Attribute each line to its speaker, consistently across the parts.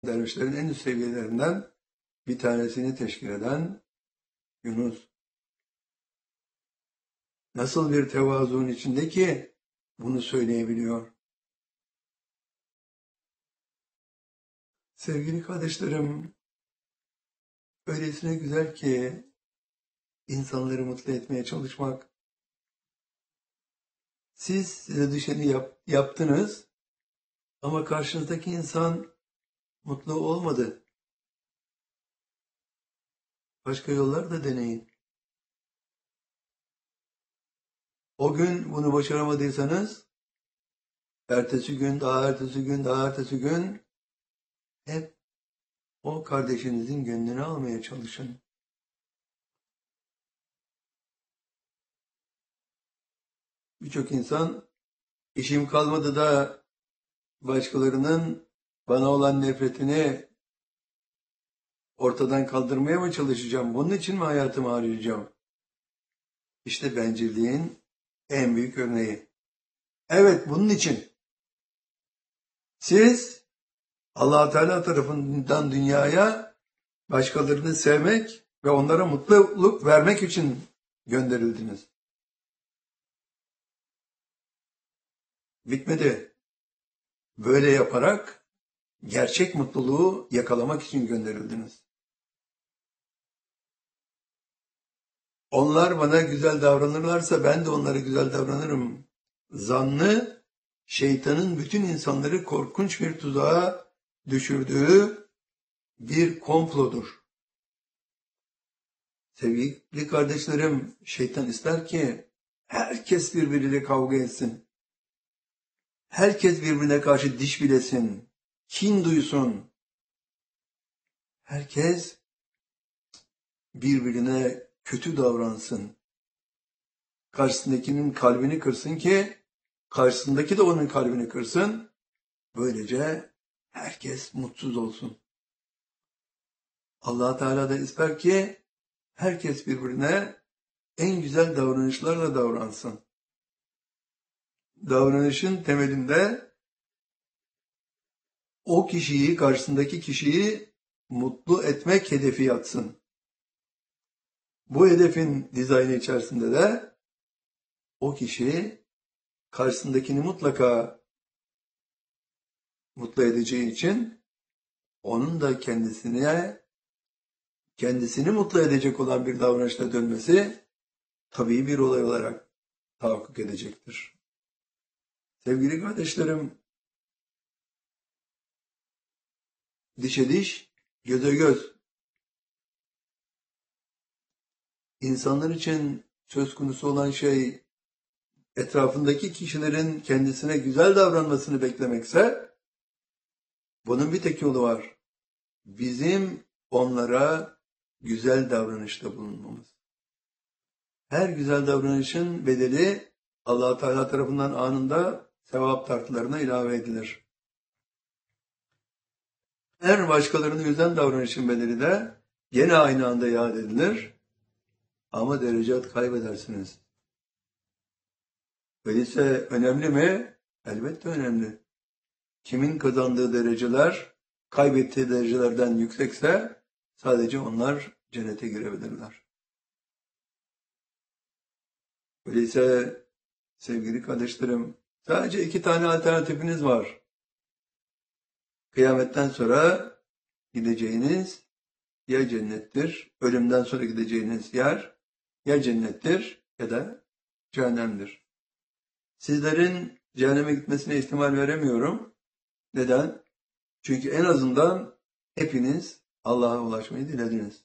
Speaker 1: dervişlerin en üst seviyelerinden bir tanesini teşkil eden Yunus. Nasıl bir tevazuun içinde ki bunu söyleyebiliyor? Sevgili kardeşlerim, öylesine güzel ki insanları mutlu etmeye çalışmak. Siz size düşeni yaptınız ama karşınızdaki insan mutlu olmadı. Başka yollar da deneyin. O gün bunu başaramadıysanız, ertesi gün, daha ertesi gün, daha ertesi gün hep o kardeşinizin gönlünü almaya çalışın. Birçok insan işim kalmadı da başkalarının bana olan nefretini ortadan kaldırmaya mı çalışacağım? Bunun için mi hayatımı harcayacağım? İşte bencilliğin en büyük örneği. Evet, bunun için. Siz Allah Teala tarafından dünyaya başkalarını sevmek ve onlara mutluluk vermek için gönderildiniz. Bitmedi. Böyle yaparak gerçek mutluluğu yakalamak için gönderildiniz. Onlar bana güzel davranırlarsa ben de onlara güzel davranırım. Zannı, şeytanın bütün insanları korkunç bir tuzağa düşürdüğü bir komplodur. Sevgili kardeşlerim, şeytan ister ki herkes birbiriyle kavga etsin. Herkes birbirine karşı diş bilesin, kin duysun. Herkes birbirine kötü davransın. Karşısındakinin kalbini kırsın ki karşısındaki de onun kalbini kırsın. Böylece herkes mutsuz olsun. Allah Teala da ister ki herkes birbirine en güzel davranışlarla davransın. Davranışın temelinde o kişiyi, karşısındaki kişiyi mutlu etmek hedefi yatsın. Bu hedefin dizaynı içerisinde de o kişi karşısındakini mutlaka mutlu edeceği için onun da kendisini mutlu edecek olan bir davranışla dönmesi tabii bir olay olarak tahakkuk edecektir. Sevgili kardeşlerim, dişe diş, göze göz. İnsanlar için söz konusu olan şey etrafındaki kişilerin kendisine güzel davranmasını beklemekse bunun bir tek yolu var. Bizim onlara güzel davranışta bulunmamız. Her güzel davranışın bedeli Allah Teala tarafından anında sevap tartılarına ilave edilir. Her başkalarını üzen davranışın bedeli de gene aynı anda iade edilir. Ama derecat kaybedersiniz. Öyleyse önemli mi? Elbette önemli. Kimin kazandığı dereceler, kaybettiği derecelerden yüksekse sadece onlar cennete girebilirler. Öyleyse sevgili kardeşlerim, sadece 2 tane alternatifiniz var. Kıyametten sonra gideceğiniz ya cennettir, ölümden sonra gideceğiniz yer ya cennettir ya da cehennemdir. Sizlerin cehenneme gitmesine ihtimal veremiyorum. Neden? Çünkü en azından hepiniz Allah'a ulaşmayı dilediniz.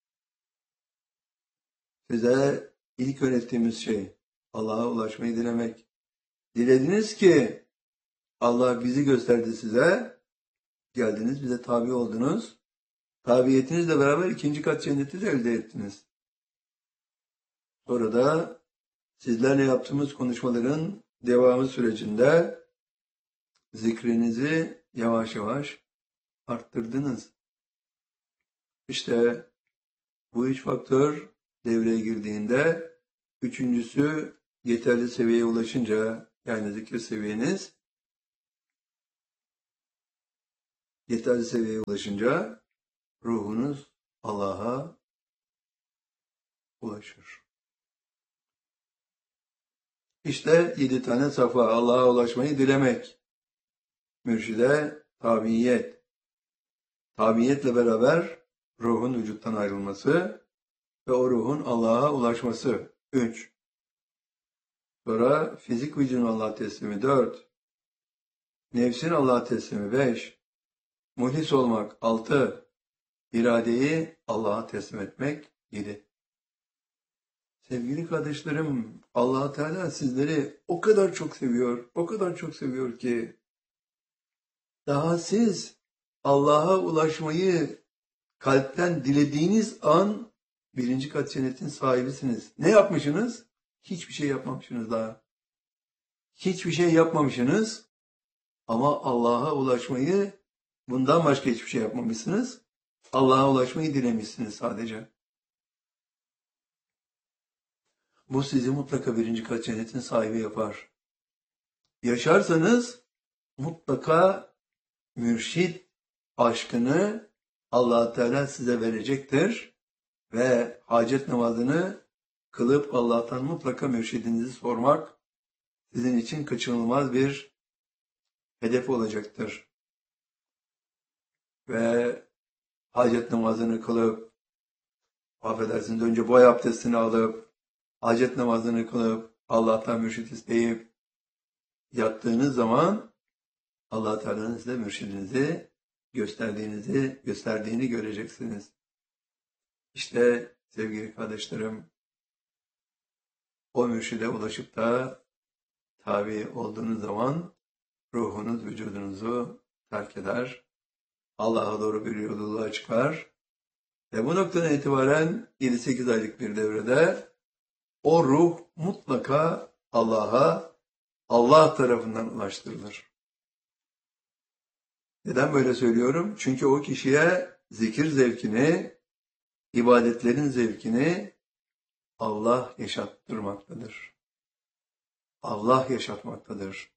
Speaker 1: Size ilk öğrettiğimiz şey Allah'a ulaşmayı dilemek. Dilediniz ki Allah bizi gösterdi size, geldiniz bize tabi oldunuz. Tabiyetinizle beraber 2. kat cenneti de elde ettiniz. Sonra da sizlerle yaptığımız konuşmaların devamı sürecinde zikrinizi yavaş yavaş arttırdınız. İşte bu 3 faktör devreye girdiğinde üçüncüsü yeterli seviyeye ulaşınca yani zikir seviyeniz Yeterli seviyeye ulaşınca ruhunuz Allah'a ulaşır. İşte 7 tane safa. Allah'a ulaşmayı dilemek. Mürşide tabiyet. Tabiyetle beraber ruhun vücuttan ayrılması ve o ruhun Allah'a ulaşması. 3. Sonra fizik vücudun Allah'a teslimi. 4. Nefsin Allah'a teslimi. 5. Muhlis olmak. 6. İradeyi Allah'a teslim etmek. 7. Sevgili kardeşlerim, Allah Teala sizleri o kadar çok seviyor, o kadar çok seviyor ki daha siz Allah'a ulaşmayı kalpten dilediğiniz an 1. kat cennetin sahibisiniz. Ne yapmışsınız? Hiçbir şey yapmamışsınız daha. Hiçbir şey yapmamışsınız ama Allah'a ulaşmayı bundan başka hiçbir şey yapmamışsınız. Allah'a ulaşmayı dilemişsiniz sadece. Bu sizi mutlaka 1. kat cennetin sahibi yapar. Yaşarsanız mutlaka mürşid aşkını Allah Teala size verecektir ve hacet namazını kılıp Allah'tan mutlaka mürşidinizi sormak sizin için kaçınılmaz bir hedef olacaktır. Ve hacet namazını kılıp, affedersiniz önce boy abdestini alıp, hacet namazını kılıp, Allah'tan mürşid isteyip yattığınız zaman Allah Teala'nın size mürşidinizi gösterdiğini göreceksiniz. İşte sevgili kardeşlerim, o mürşide ulaşıp da tabi olduğunuz zaman ruhunuz vücudunuzu terk eder, Allah'a doğru bir yolculuğa çıkar ve bu noktadan itibaren 7-8 aylık bir devrede o ruh mutlaka Allah tarafından ulaştırılır. Neden böyle söylüyorum? Çünkü o kişiye zikir zevkini, ibadetlerin zevkini Allah yaşattırmaktadır. Allah yaşatmaktadır.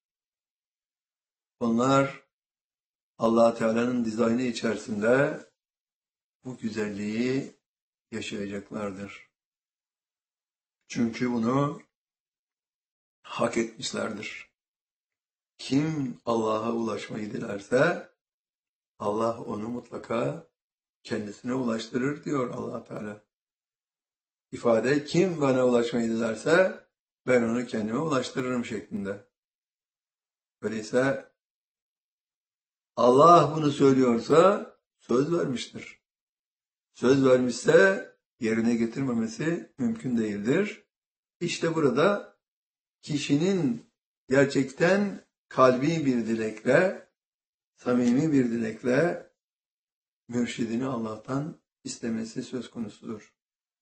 Speaker 1: Onlar Allah Teala'nın dizaynı içerisinde bu güzelliği yaşayacaklardır. Çünkü bunu hak etmişlerdir. Kim Allah'a ulaşmayı dilerse Allah onu mutlaka kendisine ulaştırır diyor Allah Teala. İfade kim bana ulaşmayı dilerse ben onu kendime ulaştırırım şeklinde. Öyleyse Allah bunu söylüyorsa söz vermiştir. Söz vermişse yerine getirmemesi mümkün değildir. İşte burada kişinin gerçekten kalbi bir dilekle, samimi bir dilekle mürşidini Allah'tan istemesi söz konusudur.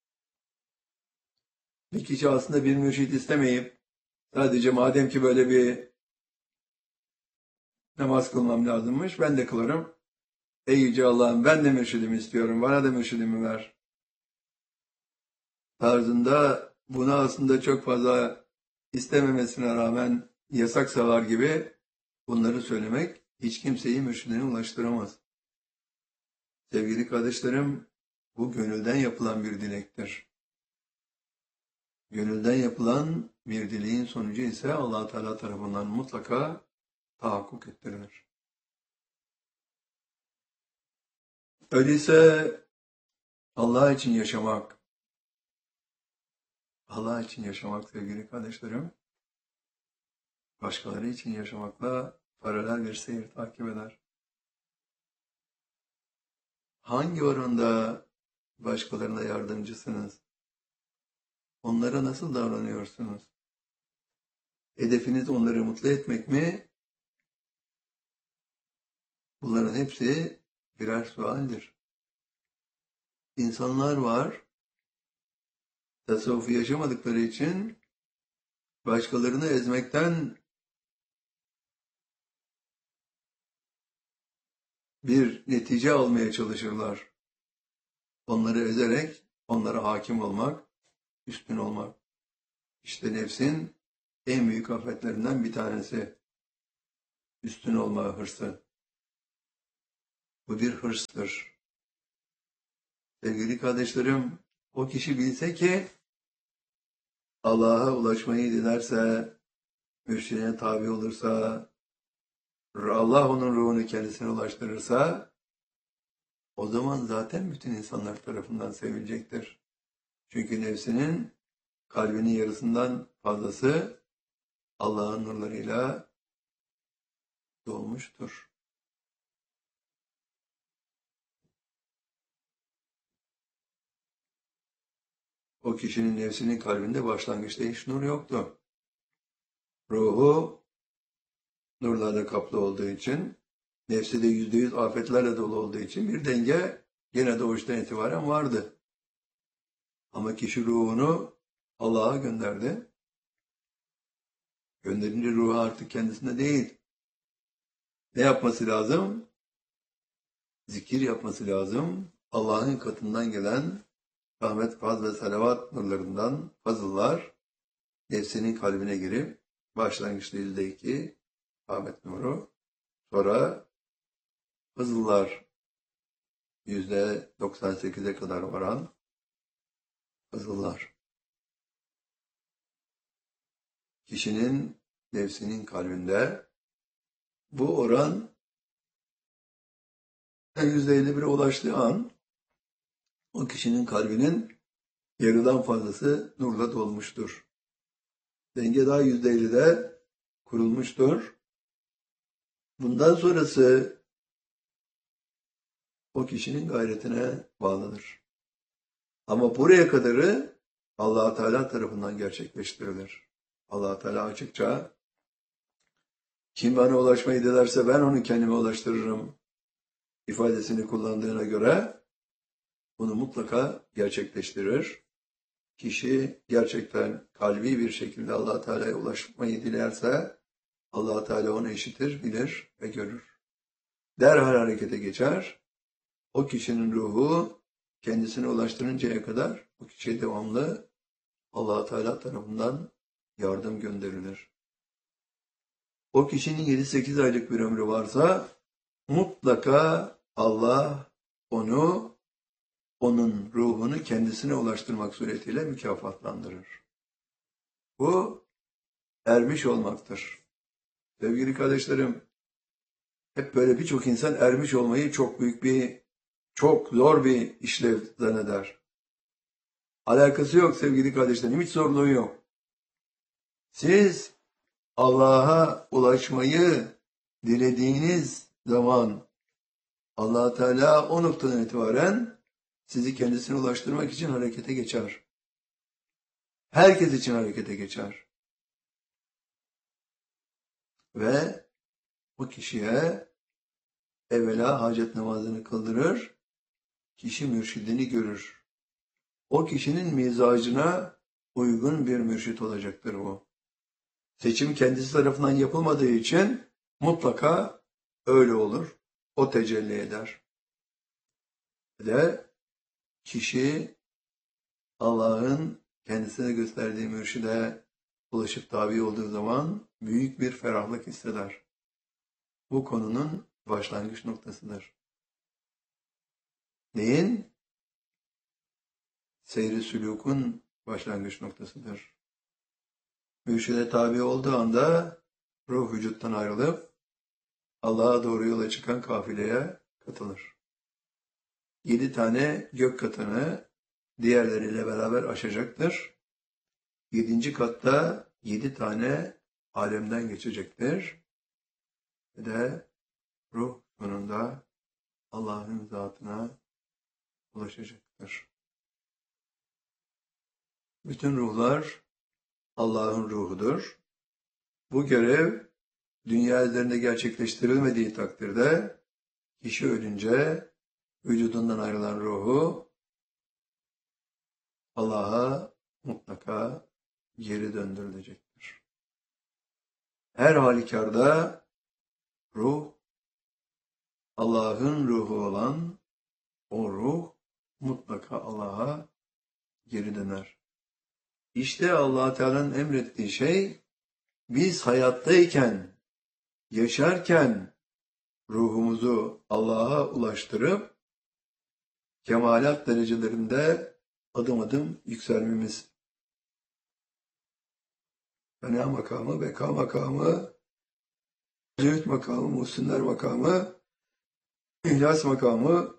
Speaker 1: Bir kişi aslında bir mürşid istemeyip sadece madem ki böyle bir namaz kılmam lazımmış ben de kılarım. Ey Yüce Allah'ım ben de mürşidimi istiyorum, bana da mürşidimi ver tarzında buna aslında çok fazla istememesine rağmen yasak savar gibi bunları söylemek hiç kimseyi mürşidine ulaştıramaz. Sevgili kardeşlerim, bu gönülden yapılan bir dilektir. Gönülden yapılan bir dileğin sonucu ise Allah Teala tarafından mutlaka tahakkuk ettirilir. Öyleyse Allah için yaşamak, Allah için yaşamak sevgili kardeşlerim, başkaları için yaşamakla paralel bir seyir takip eder. Hangi oranda başkalarına yardımcısınız? Onlara nasıl davranıyorsunuz? Hedefiniz onları mutlu etmek mi? Bunların hepsi birer sualdir. İnsanlar var, tasavvufu yaşamadıkları için başkalarını ezmekten bir netice almaya çalışırlar. Onları ezerek onlara hakim olmak, üstün olmak. İşte nefsin en büyük afetlerinden bir tanesi. Üstün olma hırsı. Bu bir hırstır. Sevgili kardeşlerim, o kişi bilse ki Allah'a ulaşmayı dilerse, mürşidine tabi olursa, Allah onun ruhunu kendisine ulaştırırsa, o zaman zaten bütün insanlar tarafından sevilecektir. Çünkü nefsinin kalbinin yarısından fazlası Allah'ın nurlarıyla dolmuştur. O kişinin nefsinin kalbinde başlangıçta hiç nur yoktu. Ruhu nurlarla kaplı olduğu için, nefsi de %100 afetlerle dolu olduğu için bir denge gene doğuştan itibaren vardı. Ama kişi ruhunu Allah'a gönderdi. Gönderince ruhu artık kendisinde değil. Ne yapması lazım? Zikir yapması lazım. Allah'ın katından gelen rahmet, faz ve salavat nurlarından fazıllar nefsinin kalbine girip başlangıçta %2 rahmet nuru, sonra fazıllar %98'e kadar varan fazıllar. Kişinin nefsinin kalbinde bu oran %51'e ulaştığı an o kişinin kalbinin yarıdan fazlası nurla dolmuştur. Denge daha %50'de kurulmuştur. Bundan sonrası o kişinin gayretine bağlıdır. Ama buraya kadarı Allah-u Teala tarafından gerçekleştirilir. Allah-u Teala açıkça kim bana ulaşmayı dilerse ben onu kendime ulaştırırım ifadesini kullandığına göre bunu mutlaka gerçekleştirir. Kişi gerçekten kalbi bir şekilde Allah-u Teala'ya ulaşmayı dilerse Allah-u Teala onu işitir, bilir ve görür. Derhal harekete geçer. O kişinin ruhu kendisine ulaştırıncaya kadar o kişiye devamlı Allah-u Teala tarafından yardım gönderilir. O kişinin 7-8 aylık bir ömrü varsa mutlaka Allah onun ruhunu kendisine ulaştırmak suretiyle mükafatlandırır. Bu ermiş olmaktır. Sevgili kardeşlerim, hep böyle birçok insan ermiş olmayı çok zor bir işlev zanneder. Alakası yok sevgili kardeşlerim, hiç zorluğu yok. Siz Allah'a ulaşmayı dilediğiniz zaman Allah Teala o noktadan itibaren sizi kendisine ulaştırmak için harekete geçer. Herkes için harekete geçer. Ve o kişiye evvela hacet namazını kıldırır, kişi mürşidini görür. O kişinin mizacına uygun bir mürşit olacaktır bu. Seçim kendisi tarafından yapılmadığı için mutlaka öyle olur. O tecelli eder. Ve kişi Allah'ın kendisine gösterdiği mürşide ulaşıp tabi olduğu zaman büyük bir ferahlık hisseder. Bu konunun başlangıç noktasıdır. Neyin? Seyri sülûkun başlangıç noktasıdır. Mürşide tabi olduğu anda ruh vücuttan ayrılıp Allah'a doğru yola çıkan kafileye katılır. 7 tane gök katını diğerleriyle beraber aşacaktır. 7. katta 7 tane alemden geçecektir. Ve de ruh sonunda Allah'ın zatına ulaşacaktır. Bütün ruhlar Allah'ın ruhudur. Bu görev dünya üzerinde gerçekleştirilmediği takdirde kişi ölünce vücudundan ayrılan ruhu Allah'a mutlaka geri döndürülecektir. Her halükarda ruh, Allah'ın ruhu olan o ruh mutlaka Allah'a geri döner. İşte Allah Teala'nın emrettiği şey biz hayattayken, yaşarken ruhumuzu Allah'a ulaştırıp kemalat derecelerinde adım adım yükselmemiz. Fena makamı, beka makamı, zühd makamı, muhsinler makamı, ihlas makamı,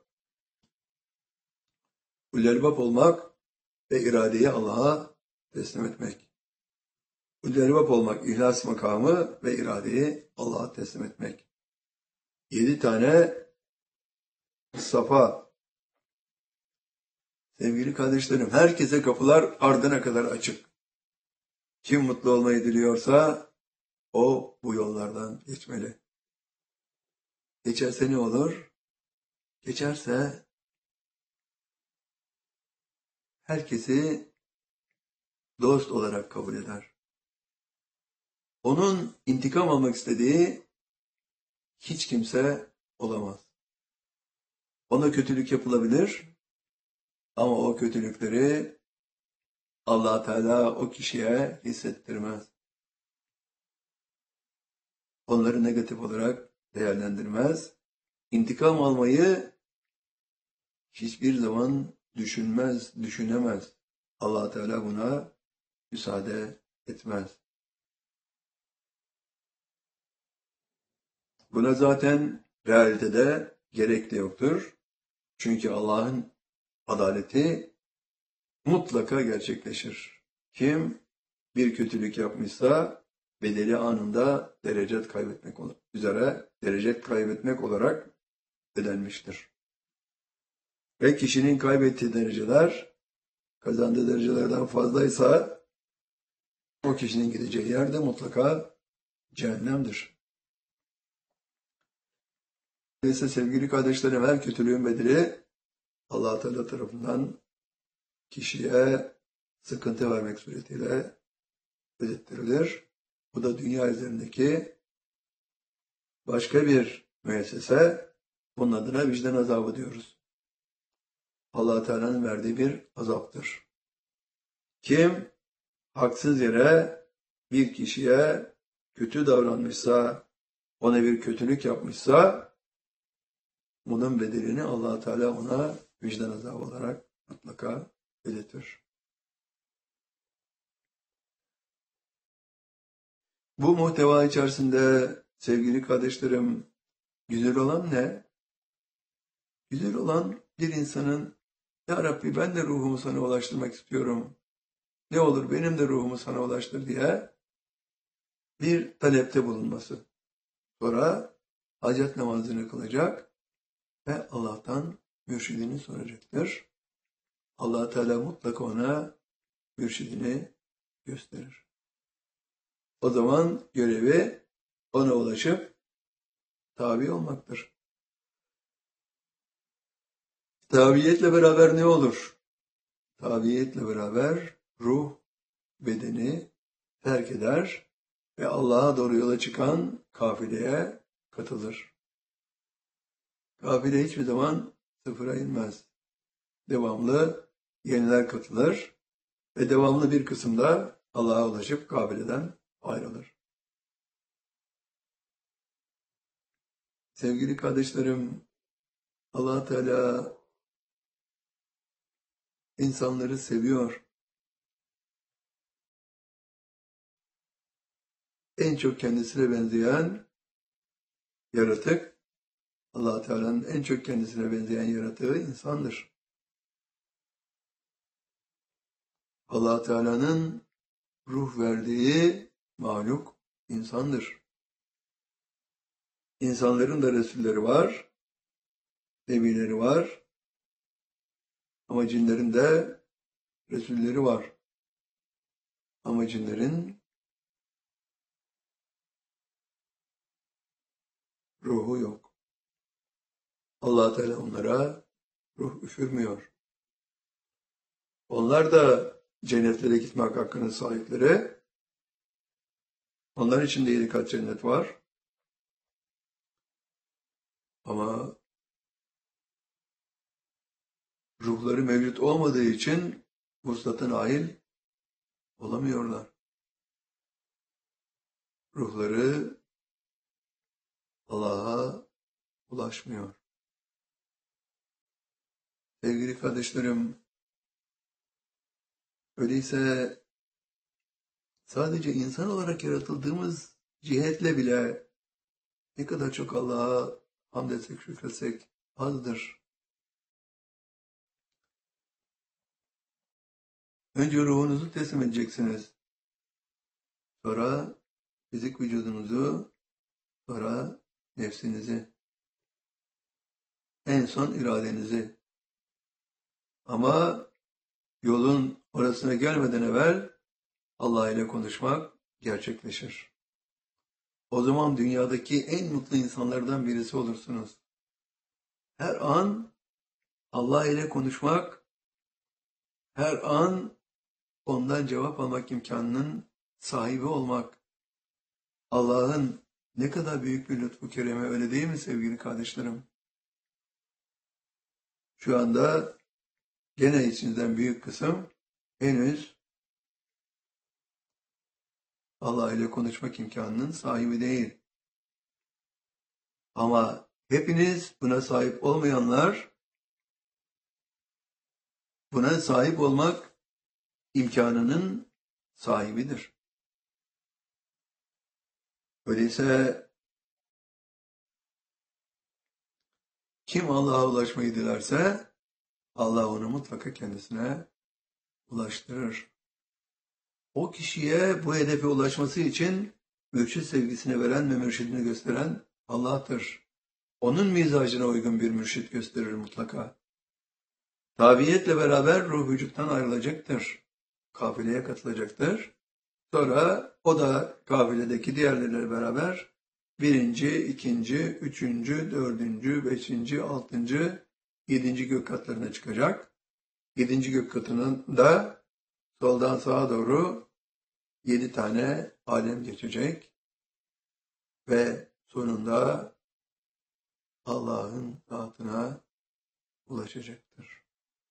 Speaker 1: ulelbap olmak ve iradeyi Allah'a teslim etmek. Ulelbap olmak, ihlas makamı ve iradeyi Allah'a teslim etmek. 7 tane safa. Sevgili kardeşlerim, herkese kapılar ardına kadar açık. Kim mutlu olmayı diliyorsa o bu yollardan geçmeli. Geçerse ne olur? Geçerse herkesi dost olarak kabul eder. Onun intikam almak istediği hiç kimse olamaz. Ona kötülük yapılabilir ama o kötülükleri Allah Teala o kişiye hissettirmez. Onları negatif olarak değerlendirmez. İntikam almayı hiçbir zaman düşünemez. Allah Teala buna müsaade etmez. Buna zaten realitede gerek de yoktur. Çünkü Allah'ın adaleti mutlaka gerçekleşir. Kim bir kötülük yapmışsa bedeli anında derecet kaybetmek olarak ödenmiştir. Ve kişinin kaybettiği dereceler kazandığı derecelerden fazlaysa o kişinin gideceği yer de mutlaka cehennemdir. Dolayısıyla sevgili kardeşlerim, her kötülüğün bedeli Allah Teala tarafından kişiye sıkıntı vermek suretiyle ödettirilir. Bu da dünya üzerindeki başka bir müessese. Bunun adına vicdan azabı diyoruz. Allah Teala'nın verdiği bir azaptır. Kim haksız yere bir kişiye kötü davranmışsa, ona bir kötülük yapmışsa, bunun bedelini Allah Teala ona vicdan azabı olarak mutlaka ödetir. Bu muhteva içerisinde sevgili kardeşlerim, güzel olan ne? Güzel olan bir insanın, Ya Rabbi ben de ruhumu sana ulaştırmak istiyorum. Ne olur benim de ruhumu sana ulaştır diye bir talepte bulunması. Sonra hacet namazını kılacak ve Allah'tan mürşidini soracaktır. Allah Teala mutlaka ona mürşidini gösterir. O zaman görevi ona ulaşıp tabi olmaktır. Tabiyetle beraber ne olur? Tabiyetle beraber ruh bedeni terk eder ve Allah'a doğru yola çıkan kafileye katılır. Kafile hiçbir zaman sıfıra inmez. Devamlı yeniler katılır ve devamlı bir kısımda Allah'a ulaşıp kafileden ayrılır. Sevgili kardeşlerim, Allah Teala insanları seviyor. En çok kendisine benzeyen yaratık, Allah Teala'nın en çok kendisine benzeyen yaratığı insandır. Allah Teala'nın ruh verdiği mahluk insandır. İnsanların da resulleri var, nebileri var, ama cinlerin de resulleri var. Ama cinlerin ruhu yok. Allah Teala onlara ruh üfürmüyor. Onlar da cennetlere gitmek hakkının sahipleri. Onlar için de 7 kat cennet var. Ama ruhları mevcut olmadığı için vuslata nail olamıyorlar. Ruhları Allah'a ulaşmıyor. Sevgili kardeşlerim, öyleyse sadece insan olarak yaratıldığımız cihetle bile ne kadar çok Allah'a hamd etsek, şükretsek azdır. Önce ruhunuzu teslim edeceksiniz. Sonra fizik vücudunuzu, sonra nefsinizi, en son iradenizi. Ama yolun orasına gelmeden evvel Allah ile konuşmak gerçekleşir. O zaman dünyadaki en mutlu insanlardan birisi olursunuz. Her an Allah ile konuşmak, her an ondan cevap almak imkanının sahibi olmak. Allah'ın ne kadar büyük bir lütfu keremi, öyle değil mi sevgili kardeşlerim? Şu anda gene içinizden büyük kısım henüz Allah ile konuşmak imkanının sahibi değil. Ama hepiniz buna sahip olmayanlar, buna sahip olmak imkanının sahibidir. Öyleyse kim Allah'a ulaşmayı dilerse Allah onu mutlaka kendisine ulaştırır. O kişiye bu hedefe ulaşması için mürşid sevgisini veren ve mürşidini gösteren Allah'tır. Onun mizacına uygun bir mürşid gösterir mutlaka. Tabiiyetle beraber ruh vücuttan ayrılacaktır. Kafileye katılacaktır. Sonra o da kafiledeki diğerleriyle beraber 1. 2. 3. 4. 5. 6. 7. gök katlarına çıkacak. 7. gök katının da soldan sağa doğru 7 tane alem geçecek. Ve sonunda Allah'ın zatına ulaşacaktır.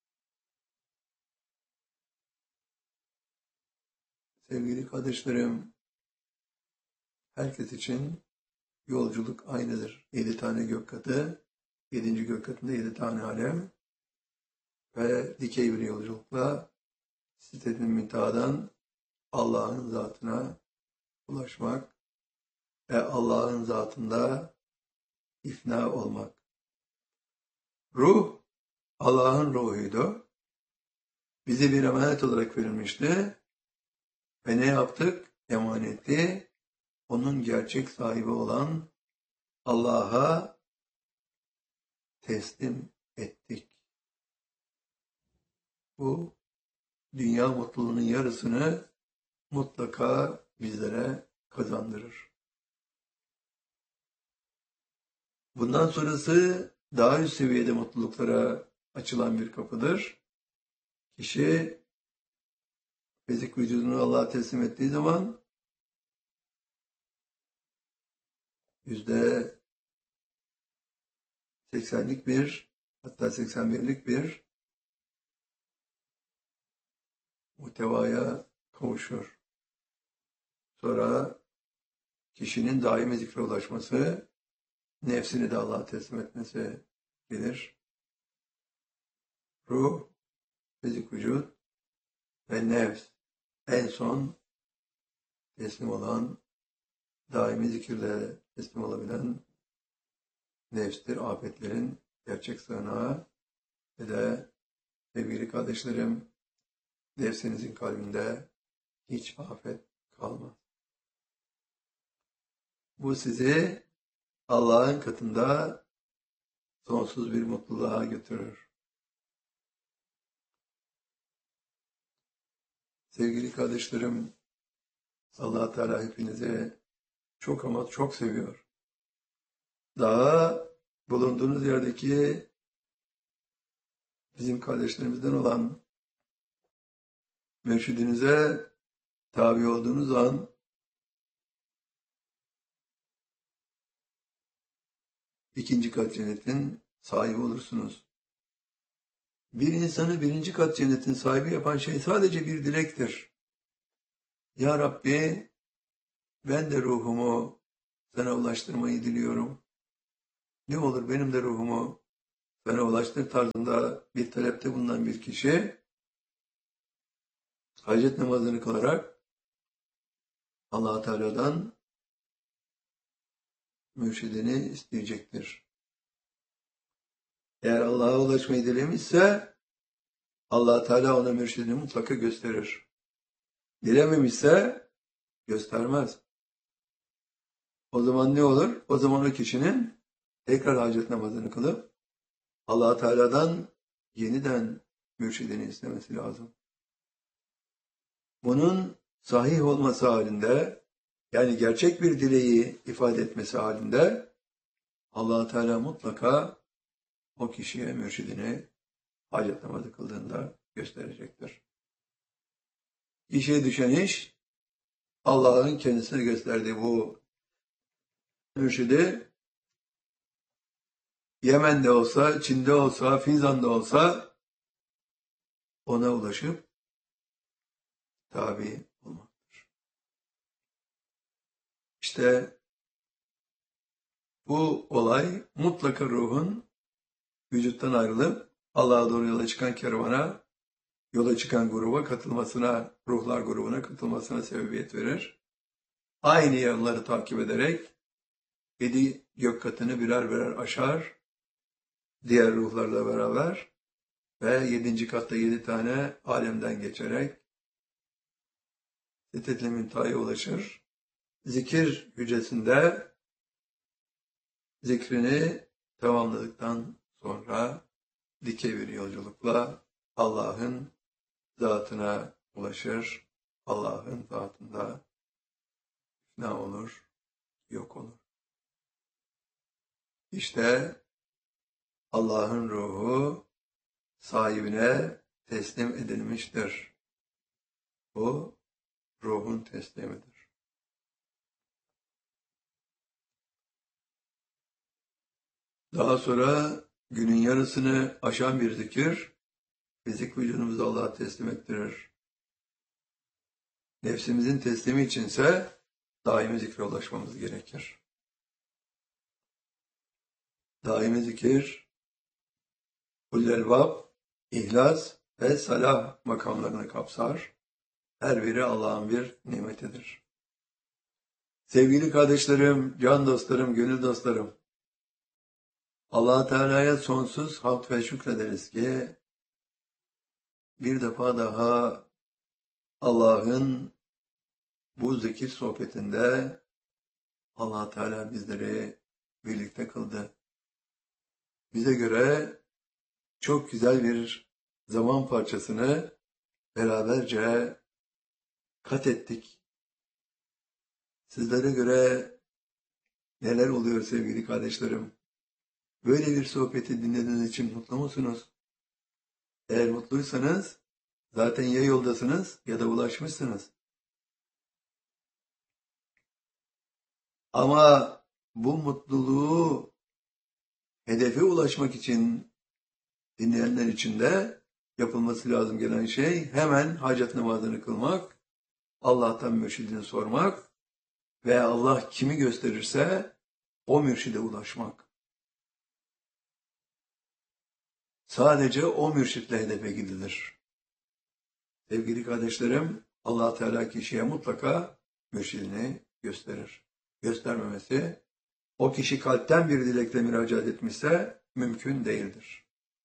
Speaker 1: Sevgili kardeşlerim, herkes için yolculuk aynıdır. 7 tane gök katı, 7. gök katında 7 tane alem ve dikey bir yolculukla Sidret-i Münteha'dan Allah'ın zatına ulaşmak ve Allah'ın zatında ifna olmak. Ruh, Allah'ın ruhuydu. Bize bir emanet olarak verilmişti. Ve ne yaptık? Emaneti onun gerçek sahibi olan Allah'a teslim ettik. Bu dünya mutluluğunun yarısını mutlaka bizlere kazandırır. Bundan sonrası daha üst seviyede mutluluklara açılan bir kapıdır. Kişi fizik vücudunu Allah'a teslim ettiği zaman %80'lik bir, hatta 81'lik bir muhtevaya kavuşur. Sonra kişinin daimi zikre ulaşması, nefsini de Allah'a teslim etmesi gelir. Ruh, fizik vücut ve nefs en son teslim olan, daimi zikirle teslim olabilen nefstir, afetlerin gerçek sığınağı ve de sevgili kardeşlerim, nefsinizin kalbinde hiç afet kalmaz. Bu sizi Allah'ın katında sonsuz bir mutluluğa götürür. Sevgili kardeşlerim, Allah Teala hepinizi çok ama çok seviyor. Daha bulunduğunuz yerdeki bizim kardeşlerimizden olan mürşidinize tabi olduğunuz an ikinci kat cennetin sahibi olursunuz. Bir insanı birinci kat cennetin sahibi yapan şey sadece bir dilektir. Ya Rabbi, ben de ruhumu sana ulaştırmayı diliyorum. ne olur benim de ruhumu sana ulaştır tarzında bir talepte bulunan bir kişi hacet namazını kılarak Allah Teala'dan mürşidini isteyecektir. Eğer Allah'a ulaşmayı dilemişse Allah Teala ona mürşidini mutlaka gösterir. Dilememişse göstermez. O zaman ne olur? O zaman o kişinin tekrar hacet namazını kılıp Allah Teala'dan yeniden mürşidini istemesi lazım. Bunun sahih olması halinde, yani gerçek bir dileği ifade etmesi halinde Allah Teala mutlaka o kişiye mürşidini hacet namazı kıldığında gösterecektir. Kişiye düşen iş Allah'ın kendisine gösterdiği bu mürşidi Yemen'de olsa, Çin'de olsa, Finzan'da olsa ona ulaşıp tabi olmaktır. İşte bu olay mutlaka ruhun vücuttan ayrılıp Allah'a doğru yola çıkan kervana, yola çıkan gruba katılmasına, ruhlar grubuna katılmasına sebebiyet verir. Aynı yolları takip ederek 7 gök katını birer birer aşar, diğer ruhlarla beraber ve 7. katta 7 tane alemden geçerek Sidret-i Münteha'ya ulaşır. Zikir hücresinde zikrini tamamladıktan sonra dikey bir yolculukla Allah'ın zatına ulaşır. Allah'ın zatında ne olur? Yok olur. İşte Allah'ın ruhu sahibine teslim edilmiştir. Bu ruhun teslimidir. Daha sonra günün yarısını aşan bir zikir, fizik vücudumuzu Allah'a teslim ettirir. Nefsimizin teslimi içinse daimi zikre ulaşmamız gerekir. Daimi zikir, Kullelbab, İhlas ve Salah makamlarını kapsar. Her biri Allah'ın bir nimetidir. Sevgili kardeşlerim, can dostlarım, gönül dostlarım, Allah Teala'ya sonsuz hamd ve şükrederiz ki bir defa daha Allah'ın bu zikir sohbetinde Allah Teala bizleri birlikte kıldı. Bize göre çok güzel bir zaman parçasını beraberce kat ettik. Sizlere göre neler oluyor sevgili kardeşlerim? Böyle bir sohbeti dinlediğiniz için mutlu musunuz? Eğer mutluysanız zaten ya yoldasınız ya da ulaşmışsınız. Ama bu mutluluğu hedefe ulaşmak için dinleyenler için de yapılması lazım gelen şey hemen hacet namazını kılmak, Allah'tan mürşidini sormak ve Allah kimi gösterirse o mürşide ulaşmak. Sadece o mürşitle hedefe gidilir. Sevgili kardeşlerim, Allah Teala kişiye mutlaka mürşidini gösterir. Göstermemesi, o kişi kalpten bir dilekle müracaat etmişse mümkün değildir.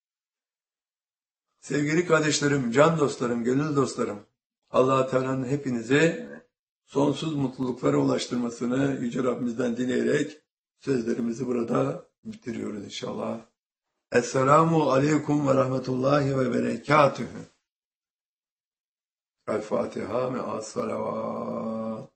Speaker 1: Sevgili kardeşlerim, can dostlarım, gönül dostlarım, Allah Teala'nın hepinizi sonsuz mutluluklara ulaştırmasını Yüce Rabbimizden dileyerek sözlerimizi burada bitiriyoruz inşallah. Esselamu aleyküm ve rahmetullahi ve berekatühü. El Fatiha me'as salavat.